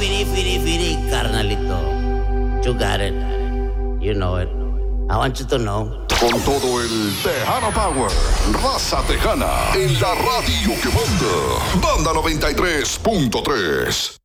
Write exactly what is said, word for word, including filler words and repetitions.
firi, firi, firi, carnalito. You got it. You know it. I want you to know. Con todo el Tejano Power, raza tejana, en la radio que manda. Banda noventa y tres punto tres.